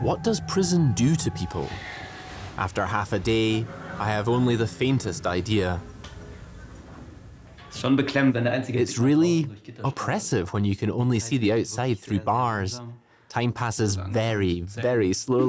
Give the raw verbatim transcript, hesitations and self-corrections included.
What does prison do to people? After half a day, I have only the faintest idea. It's really oppressive when you can only see the outside through bars. Time passes very, very slowly.